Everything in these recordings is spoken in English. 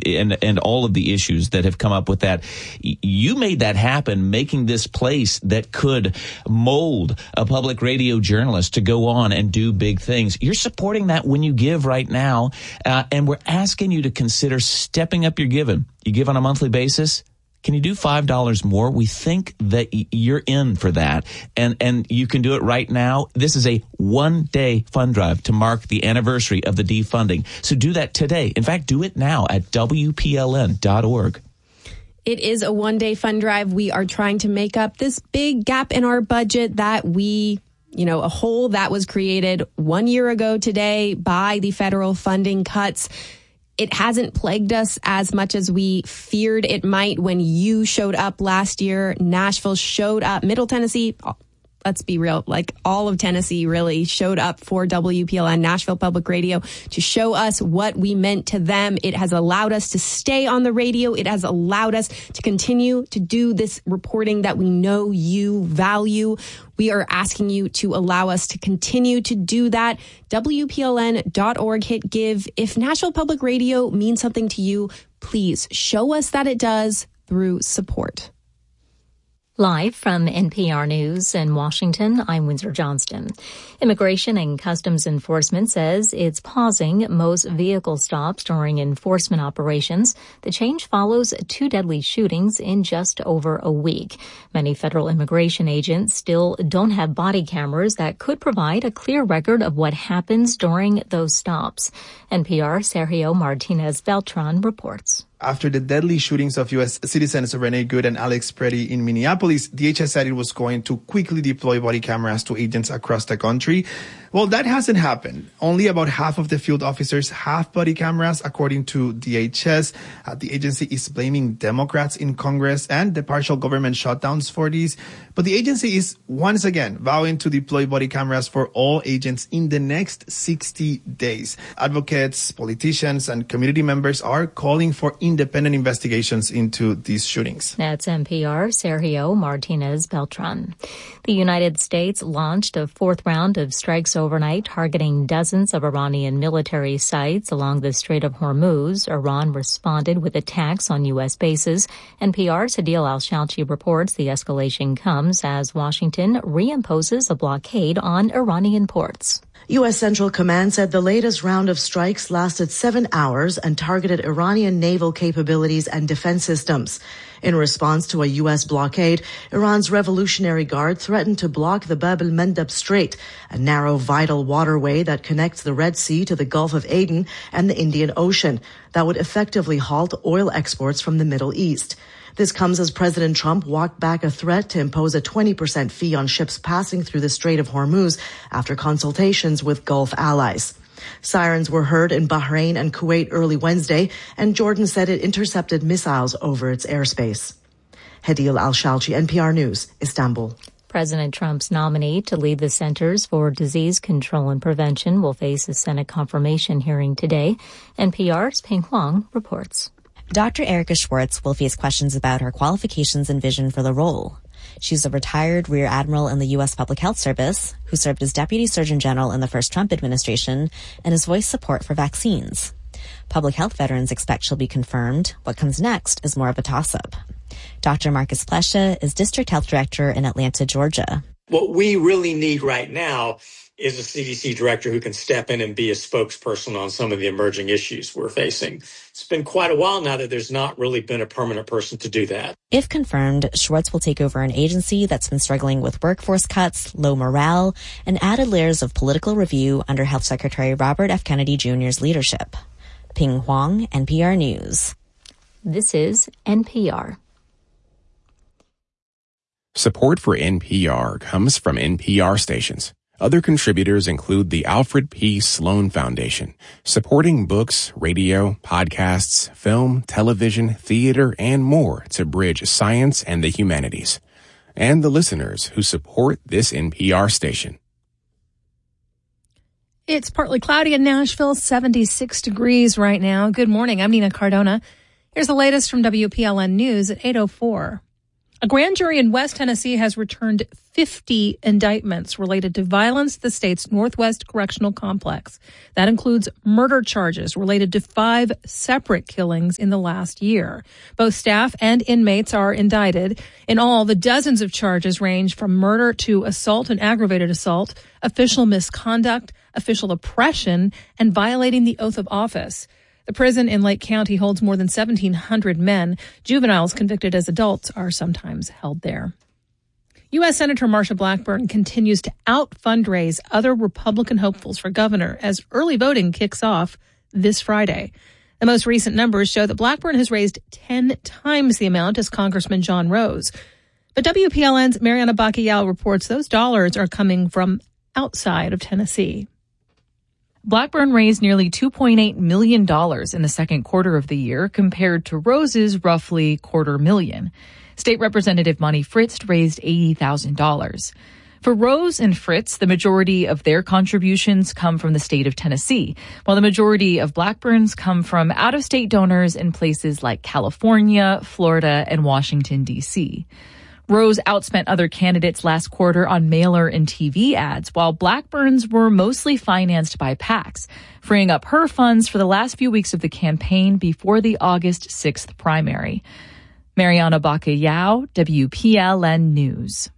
and all of the issues that have come up with that. You made that happen, making this place that could mold a public radio journalist to go on and do big things. You're supporting that when you give right now, and we're asking you to consider stepping up your giving. You give on a monthly basis. Can you do $5 more? We think that you're in for that, and you can do it right now. This is a one-day fund drive to mark the anniversary of the defunding. So do that today. In fact, do it now at WPLN.org. It is a one-day fund drive. We are trying to make up this big gap in our budget that a hole that was created 1 year ago today by the federal funding cuts. It hasn't plagued us as much as we feared it might when you showed up last year. Nashville showed up. Middle Tennessee, let's be real, like all of Tennessee really showed up for WPLN, Nashville Public Radio, to show us what we meant to them. It has allowed us to stay on the radio. It has allowed us to continue to do this reporting that we know you value. We are asking you to allow us to continue to do that. WPLN.org, hit give. If Nashville Public Radio means something to you, please show us that it does through support. Live from NPR News in Washington, I'm Windsor Johnston. Immigration and Customs Enforcement says it's pausing most vehicle stops during enforcement operations. The change follows 2 deadly shootings in just over a week. Many federal immigration agents still don't have body cameras that could provide a clear record of what happens during those stops. NPR Sergio Martinez Beltran reports. After the deadly shootings of U.S. citizens Renee Good and Alex Preddy in Minneapolis, DHS said it was going to quickly deploy body cameras to agents across the country. Well, that hasn't happened. Only about half of the field officers have body cameras, according to DHS. The agency is blaming Democrats in Congress and the partial government shutdowns for these. But the agency is once again vowing to deploy body cameras for all agents in the next 60 days. Advocates, politicians, and community members are calling for independent investigations into these shootings. That's NPR Sergio Martinez Beltran. The United States launched a 4th round of strikes overnight, targeting dozens of Iranian military sites along the Strait of Hormuz. Iran responded with attacks on U.S. bases. NPR's Adil Al-Shalchi reports the escalation comes as Washington reimposes a blockade on Iranian ports. U.S. Central Command said the latest round of strikes lasted 7 hours and targeted Iranian naval capabilities and defense systems. In response to a U.S. blockade, Iran's Revolutionary Guard threatened to block the Bab el-Mandeb Strait, a narrow, vital waterway that connects the Red Sea to the Gulf of Aden and the Indian Ocean, that would effectively halt oil exports from the Middle East. This comes as President Trump walked back a threat to impose a 20% fee on ships passing through the Strait of Hormuz after consultations with Gulf allies. Sirens were heard in Bahrain and Kuwait early Wednesday, and Jordan said it intercepted missiles over its airspace. Hadil Al-Shalchi, NPR News, Istanbul. President Trump's nominee to lead the Centers for Disease Control and Prevention will face a Senate confirmation hearing today. NPR's Ping Huang reports. Dr. Erica Schwartz will face questions about her qualifications and vision for the role. She's a retired Rear Admiral in the U.S. Public Health Service who served as Deputy Surgeon General in the first Trump administration and has voiced support for vaccines. Public health veterans expect she'll be confirmed. What comes next is more of a toss-up. Dr. Marcus Plesha is District Health Director in Atlanta, Georgia. What we really need right now is a CDC director who can step in and be a spokesperson on some of the emerging issues we're facing. It's been quite a while now that there's not really been a permanent person to do that. If confirmed, Schwartz will take over an agency that's been struggling with workforce cuts, low morale, and added layers of political review under Health Secretary Robert F. Kennedy Jr.'s leadership. Ping Huang, NPR News. This is NPR. Support for NPR comes from NPR stations. Other contributors include the Alfred P. Sloan Foundation, supporting books, radio, podcasts, film, television, theater, and more to bridge science and the humanities. And the listeners who support this NPR station. It's partly cloudy in Nashville, 76 degrees right now. Good morning. I'm Nina Cardona. Here's the latest from WPLN News at 8:04. A grand jury in West Tennessee has returned 50 indictments related to violence at the state's Northwest Correctional Complex. That includes murder charges related to 5 separate killings in the last year. Both staff and inmates are indicted. In all, the dozens of charges range from murder to assault and aggravated assault, official misconduct, official oppression, and violating the oath of office. The prison in Lake County holds more than 1,700 men. Juveniles convicted as adults are sometimes held there. U.S. Senator Marsha Blackburn continues to out-fundraise other Republican hopefuls for governor as early voting kicks off this Friday. The most recent numbers show that Blackburn has raised 10 times the amount as Congressman John Rose. But WPLN's Mariana Bacallao reports those dollars are coming from outside of Tennessee. Blackburn raised nearly $2.8 million in the second quarter of the year compared to Rose's roughly $250,000. State Representative Monty Fritz raised $80,000. For Rose and Fritz, the majority of their contributions come from the state of Tennessee, while the majority of Blackburn's come from out-of-state donors in places like California, Florida, and Washington, D.C. Rose outspent other candidates last quarter on mailer and TV ads, while Blackburn's were mostly financed by PACs, freeing up her funds for the last few weeks of the campaign before the August 6th primary. Mariana Bacallao, WPLN News.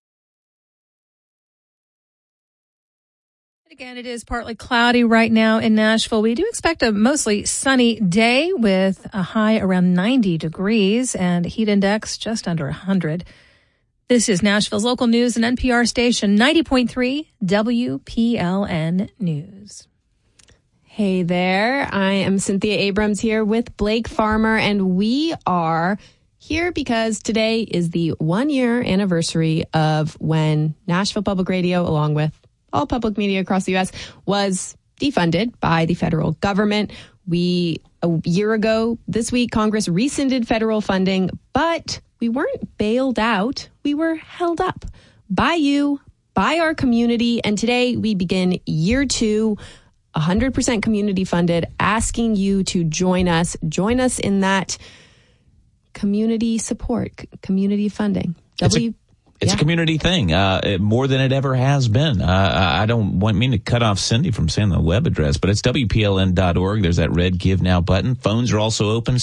Again, it is partly cloudy right now in Nashville. We do expect a mostly sunny day with a high around 90 degrees and a heat index just under 100. This is Nashville's local news and NPR station 90.3 WPLN News. Hey there, I am Cynthia Abrams here with Blake Farmer, and we are here because today is the 1-year anniversary of when Nashville Public Radio, along with all public media across the U.S., was defunded by the federal government. A year ago this week, Congress rescinded federal funding, but we weren't bailed out. We were held up by you, by our community. And today we begin year 2, 100% community funded, asking you to join us in that community support, community funding. It's a community thing, more than it ever has been. I don't mean to cut off Cindy from saying the web address, but it's WPLN.org. There's that red Give Now button. Phones are also open,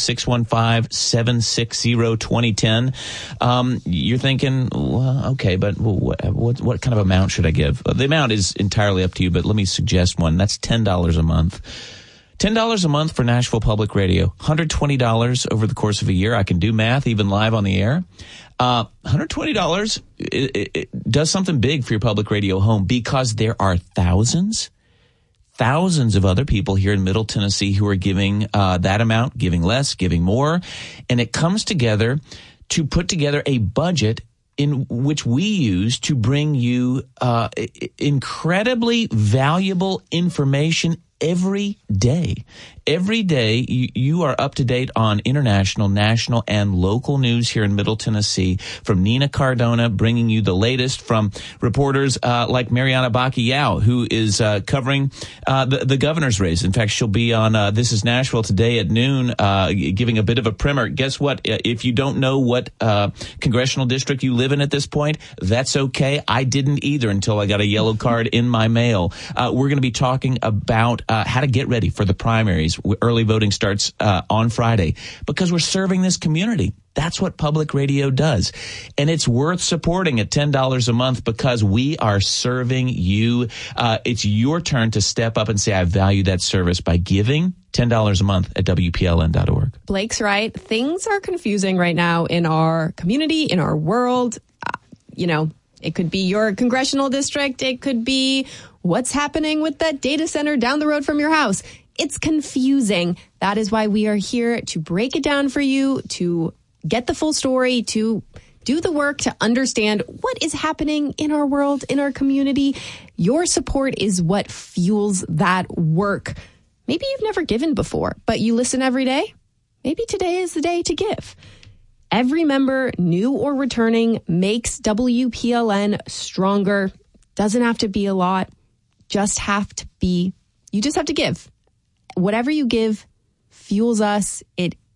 615-760-2010. You're thinking, well, okay, but what kind of amount should I give? The amount is entirely up to you, but let me suggest one. That's $10 a month. $10 a month for Nashville Public Radio. $120 over the course of a year. I can do math, even live on the air. $120 it does something big for your public radio home, because there are thousands of other people here in Middle Tennessee who are giving that amount, giving less, giving more. And it comes together to put together a budget in which we use to bring you incredibly valuable information every day. Every day, you are up to date on international, national, and local news here in Middle Tennessee. From Nina Cardona, bringing you the latest from reporters like Mariana Bacallao, who is covering the governor's race. In fact, she'll be on This is Nashville today at noon, giving a bit of a primer. Guess what? If you don't know what congressional district you live in at this point, that's okay. I didn't either until I got a yellow card in my mail. We're going to be talking about how to get ready for the primaries. Early voting starts on Friday, because we're serving this community. That's what public radio does. And it's worth supporting at $10 a month, because we are serving you. It's your turn to step up and say, I value that service, by giving $10 a month at WPLN.org. Blake's right. Things are confusing right now in our community, in our world. It could be your congressional district. It could be what's happening with that data center down the road from your house. It's confusing. That is why we are here to break it down for you, to get the full story, to do the work to understand what is happening in our world, in our community. Your support is what fuels that work. Maybe you've never given before, but you listen every day. Maybe today is the day to give. Every member, new or returning, makes WPLN stronger. Doesn't have to be a lot. You just have to give. Whatever you give fuels us. It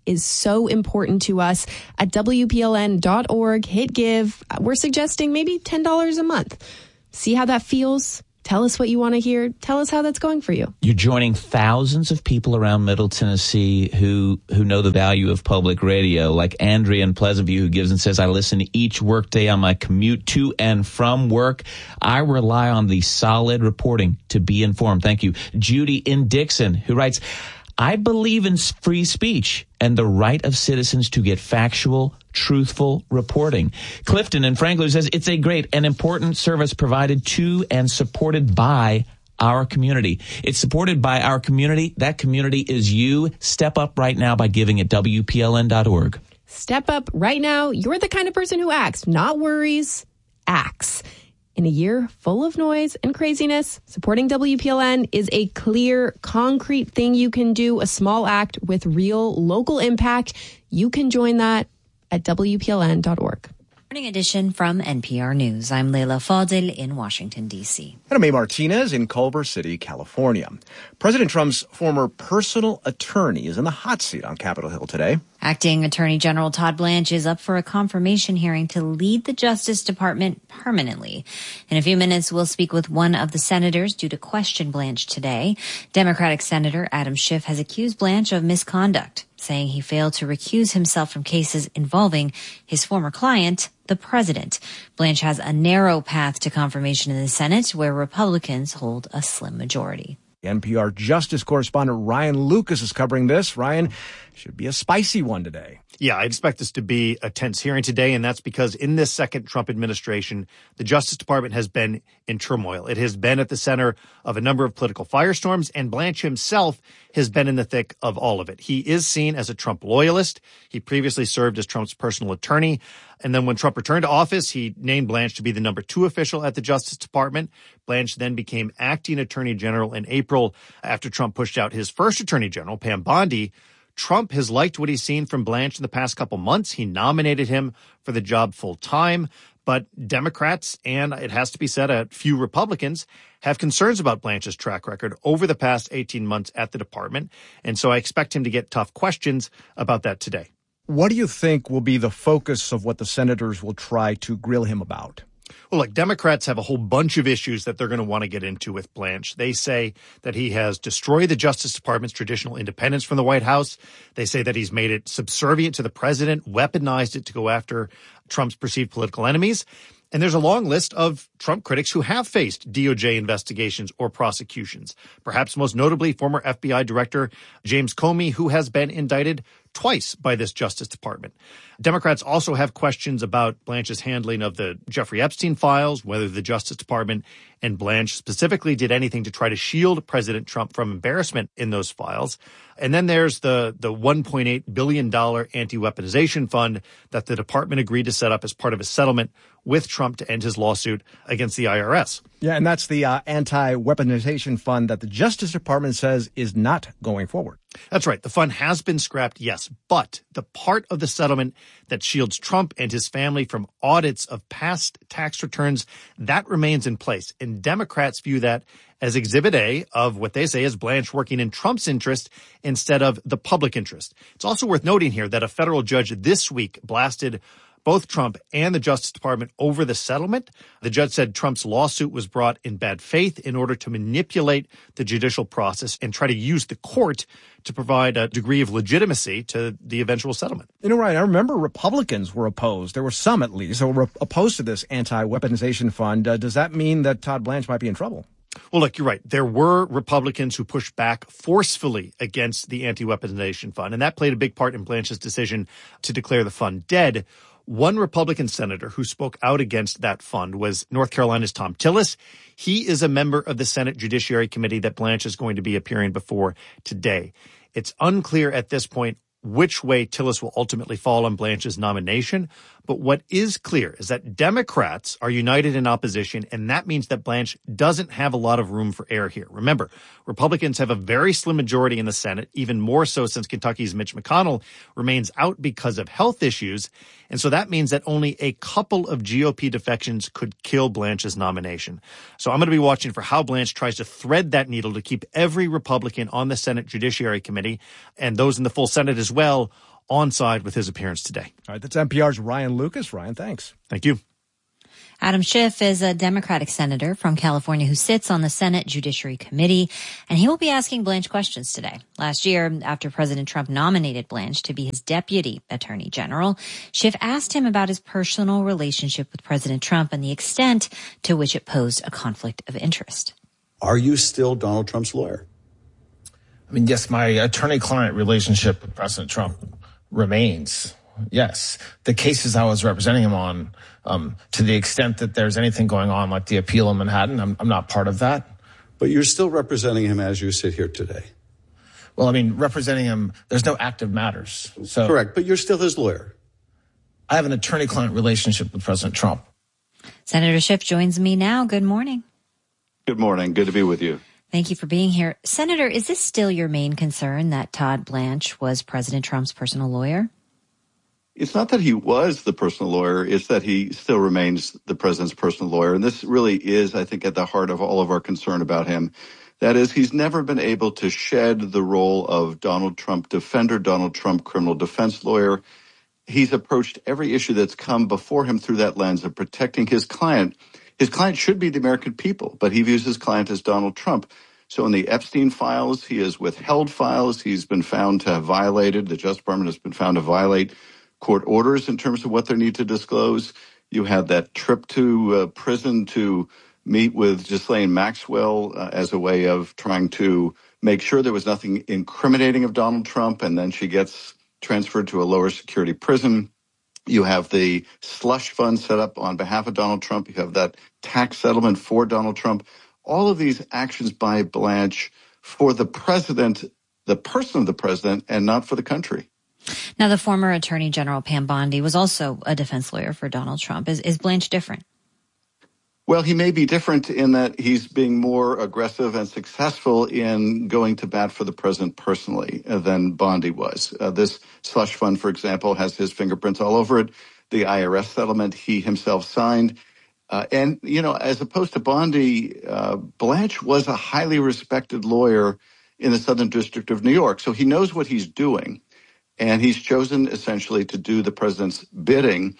is so important to us. At WPLN.org, hit give. We're suggesting maybe $10 a month. See how that feels? Tell us what you want to hear. Tell us how that's going for you. You're joining thousands of people around Middle Tennessee who know the value of public radio, like Andrea in Pleasant View, who gives and says, I listen each workday on my commute to and from work. I rely on the solid reporting to be informed. Thank you. Judy in Dixon, who writes, I believe in free speech and the right of citizens to get factual, truthful reporting. Clifton in Franklin says it's a great and important service provided to and supported by our community. It's supported by our community. That community is you. Step up right now by giving at WPLN.org. Step up right now. You're the kind of person who acts, not worries, acts. In a year full of noise and craziness, supporting WPLN is a clear, concrete thing you can do, a small act with real local impact. You can join that at WPLN.org. Morning edition from NPR News. I'm Leila Fadel in Washington, D.C. And I'm May Martinez in Culver City, California. President Trump's former personal attorney is in the hot seat on Capitol Hill today. Acting Attorney General Todd Blanche is up for a confirmation hearing to lead the Justice Department permanently. In a few minutes, we'll speak with one of the senators due to question Blanche today. Democratic Senator Adam Schiff has accused Blanche of misconduct, saying he failed to recuse himself from cases involving his former client, the president. Blanche has a narrow path to confirmation in the Senate, where Republicans hold a slim majority. NPR Justice correspondent Ryan Lucas is covering this. Ryan, should be a spicy one today. Yeah, I expect this to be a tense hearing today, and that's because in this second Trump administration, the Justice Department has been in turmoil. It has been at the center of a number of political firestorms, and Blanche himself has been in the thick of all of it. He is seen as a Trump loyalist. He previously served as Trump's personal attorney. And then when Trump returned to office, he named Blanche to be the number 2 official at the Justice Department. Blanche then became acting attorney general in April after Trump pushed out his first attorney general, Pam Bondi. Trump has liked what he's seen from Blanche in the past couple months. He nominated him for the job full time. But Democrats, and it has to be said, a few Republicans, have concerns about Blanche's track record over the past 18 months at the department. And so I expect him to get tough questions about that today. What do you think will be the focus of what the senators will try to grill him about? Well, look, Democrats have a whole bunch of issues that they're going to want to get into with Blanche. They say that he has destroyed the Justice Department's traditional independence from the White House. They say that he's made it subservient to the president, weaponized it to go after Trump's perceived political enemies. And there's a long list of Trump critics who have faced DOJ investigations or prosecutions, perhaps most notably former FBI Director James Comey, who has been indicted twice by this Justice Department. Democrats also have questions about Blanche's handling of the Jeffrey Epstein files, whether the Justice Department and Blanche specifically did anything to try to shield President Trump from embarrassment in those files. And then there's the $1.8 billion anti-weaponization fund that the department agreed to set up as part of a settlement with Trump to end his lawsuit against the IRS. Yeah, and that's the anti-weaponization fund that the Justice Department says is not going forward. That's right. The fund has been scrapped, yes, but the part of the settlement that shields Trump and his family from audits of past tax returns, that remains in place. And Democrats view that as Exhibit A of what they say is Blanche working in Trump's interest instead of the public interest. It's also worth noting here that a federal judge this week blasted both Trump and the Justice Department over the settlement. The judge said Trump's lawsuit was brought in bad faith in order to manipulate the judicial process and try to use the court to provide a degree of legitimacy to the eventual settlement. You know, Ryan, I remember Republicans were opposed. There were some, at least, who were opposed to this anti-weaponization fund. Does that mean that Todd Blanche might be in trouble? Well, look, you're right. There were Republicans who pushed back forcefully against the anti-weaponization fund, and that played a big part in Blanche's decision to declare the fund dead. One Republican senator who spoke out against that fund was North Carolina's Thom Tillis. He is a member of the Senate Judiciary Committee that Blanche is going to be appearing before today. It's unclear at this point which way Tillis will ultimately fall on Blanche's nomination. But what is clear is that Democrats are united in opposition, and that means that Blanche doesn't have a lot of room for error here. Remember, Republicans have a very slim majority in the Senate, even more so since Kentucky's Mitch McConnell remains out because of health issues. And so that means that only a couple of GOP defections could kill Blanche's nomination. So I'm going to be watching for how Blanche tries to thread that needle to keep every Republican on the Senate Judiciary Committee and those in the full Senate as well on side with his appearance today. All right, that's NPR's Ryan Lucas. Ryan, thanks. Thank you. Adam Schiff is a Democratic senator from California who sits on the Senate Judiciary Committee, and he will be asking Blanche questions today. Last year, after President Trump nominated Blanche to be his deputy attorney general, Schiff asked him about his personal relationship with President Trump and the extent to which it posed a conflict of interest. Are you still Donald Trump's lawyer? I mean, yes, my attorney-client relationship with President Trump remains. Yes, the cases I was representing him on, to the extent that there's anything going on like the appeal in Manhattan, I'm not part of that. But you're still representing him as you sit here today. Well, I mean, representing him, there's no active matters. So correct, but you're still his lawyer. I have an attorney-client relationship with President Trump. Senator Schiff joins me now. Good morning. Good morning. Good to be with you. Thank you for being here. Senator, is this still your main concern that Todd Blanche was President Trump's personal lawyer? It's not that he was the personal lawyer. It's that he still remains the president's personal lawyer. And this really is, I think, at the heart of all of our concern about him. That is, he's never been able to shed the role of Donald Trump defender, Donald Trump criminal defense lawyer. He's approached every issue that's come before him through that lens of protecting his client. His client should be the American people, but he views his client as Donald Trump. So in the Epstein files, he has withheld files. He's been found to have violated, the Justice Department has been found to violate court orders in terms of what they need to disclose. You had that trip to prison to meet with Ghislaine Maxwell as a way of trying to make sure there was nothing incriminating of Donald Trump, and then she gets transferred to a lower security prison. You have the slush fund set up on behalf of Donald Trump. You have that tax settlement for Donald Trump. All of these actions by Blanche for the president, the person of the president, and not for the country. Now, the former Attorney General Pam Bondi was also a defense lawyer for Donald Trump. Is Blanche different? Well, he may be different in that he's being more aggressive and successful in going to bat for the president personally than Bondi was. This slush fund, for example, has his fingerprints all over it. The IRS settlement he himself signed. And, you know, as opposed to Bondi, Blanche was a highly respected lawyer in the Southern District of New York. So he knows what he's doing. And he's chosen essentially to do the president's bidding.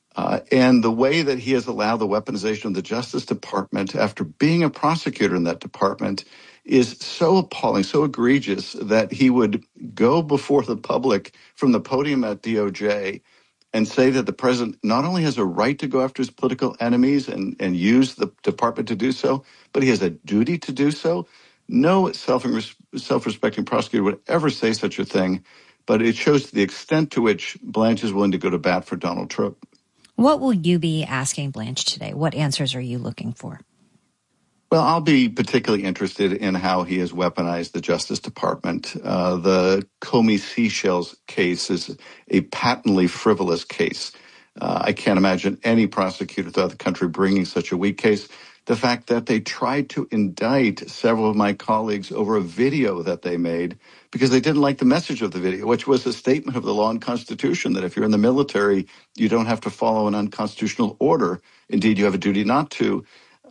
And the way that he has allowed the weaponization of the Justice Department after being a prosecutor in that department is so appalling, so egregious that he would go before the public from the podium at DOJ and say that the president not only has a right to go after his political enemies and use the department to do so, but he has a duty to do so. No self-respecting prosecutor would ever say such a thing. But it shows the extent to which Blanche is willing to go to bat for Donald Trump. What will you be asking Blanche today? What answers are you looking for? Well, I'll be particularly interested in how he has weaponized the Justice Department. The Comey Seashells case is a patently frivolous case. I can't imagine any prosecutor throughout the country bringing such a weak case. The fact that they tried to indict several of my colleagues over a video that they made because they didn't like the message of the video, which was a statement of the law and Constitution that if you're in the military, you don't have to follow an unconstitutional order. Indeed, you have a duty not to.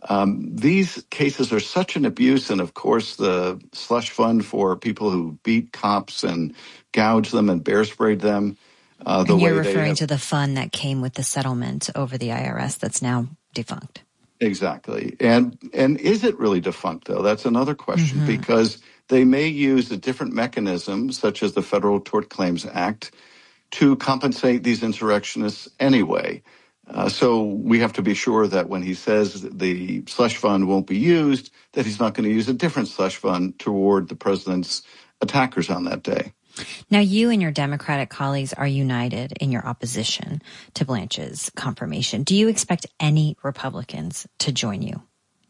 These cases are such an abuse. And of course, the slush fund for people who beat cops and gouge them and bear sprayed them. And you're referring to the fund that came with the settlement over the IRS that's now defunct. Exactly. And is it really defunct, though? That's another question, because they may use a different mechanism, such as the Federal Tort Claims Act, to compensate these insurrectionists anyway. So we have to be sure that when he says the slush fund won't be used, that he's not going to use a different slush fund toward the president's attackers on that day. Now, you and your Democratic colleagues are united in your opposition to Blanche's confirmation. Do you expect any Republicans to join you?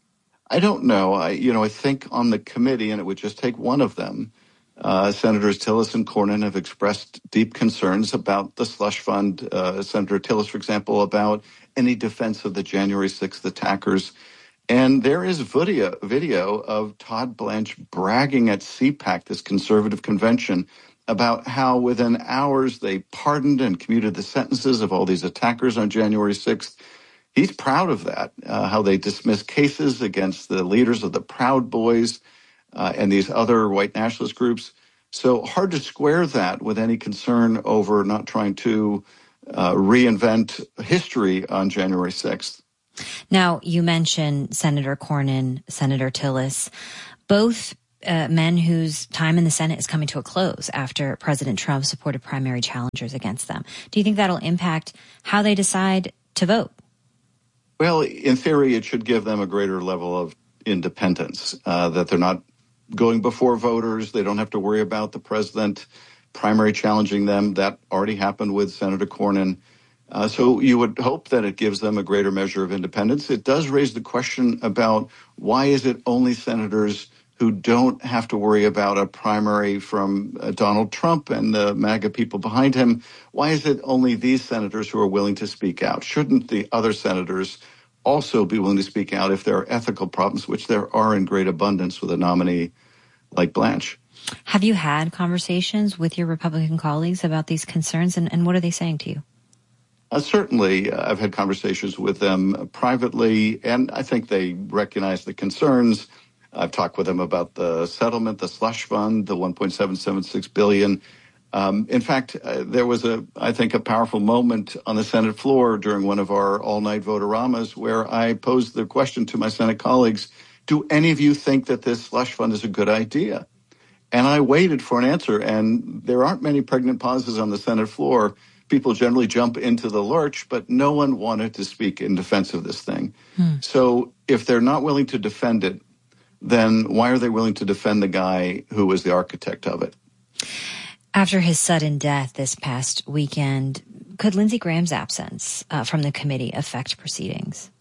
I don't know. I think on the committee, and it would just take one of them, Senators Tillis and Cornyn have expressed deep concerns about the slush fund. Senator Tillis, for example, about any defense of the January 6th attackers. And there is video of Todd Blanche bragging at CPAC, this conservative convention, about how within hours they pardoned and commuted the sentences of all these attackers on January 6th. He's proud of that, how they dismissed cases against the leaders of the Proud Boys and these other white nationalist groups. So hard to square that with any concern over not trying to reinvent history on January 6th. Now, you mentioned Senator Cornyn, Senator Tillis, both men whose time in the Senate is coming to a close after President Trump supported primary challengers against them. Do you think that'll impact how they decide to vote? Well, in theory, it should give them a greater level of independence, that they're not going before voters. They don't have to worry about the president primary challenging them. That already happened with Senator Cornyn. So you would hope that it gives them a greater measure of independence. It does raise the question about why is it only senators who don't have to worry about a primary from Donald Trump and the MAGA people behind him? Why is it only these senators who are willing to speak out? Shouldn't the other senators also be willing to speak out if there are ethical problems, which there are in great abundance with a nominee like Blanche? Have you had conversations with your Republican colleagues about these concerns, and what are they saying to you? Certainly, I've had conversations with them privately, and I think they recognize the concerns. I've talked with them about the settlement, the slush fund, the $1.776 billion. In fact, there was I think a powerful moment on the Senate floor during one of our all-night vote-a-ramas where I posed the question to my Senate colleagues, do any of you think that this slush fund is a good idea? And I waited for an answer, and there aren't many pregnant pauses on the Senate floor. People generally jump into the lurch, but no one wanted to speak in defense of this thing. So if they're not willing to defend it, then why are they willing to defend the guy who was the architect of it? After his sudden death this past weekend, could Lindsey Graham's absence from the committee affect proceedings?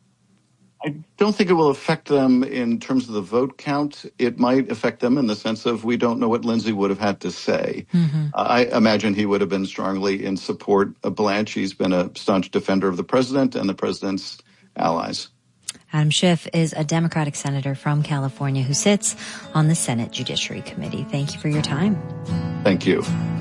I don't think it will affect them in terms of the vote count. It might affect them in the sense of we don't know what Lindsey would have had to say. I imagine he would have been strongly in support of Blanche. He's been a staunch defender of the president and the president's allies. Adam Schiff is a Democratic senator from California who sits on the Senate Judiciary Committee. Thank you for your time. Thank you.